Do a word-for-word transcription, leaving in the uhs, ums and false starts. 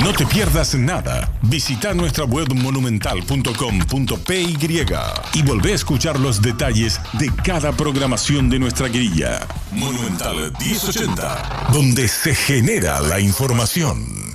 No te pierdas nada. Visita nuestra web monumental punto com punto p y y volvé a escuchar los detalles de cada programación de nuestra grilla. Monumental mil ochenta, donde se genera la información.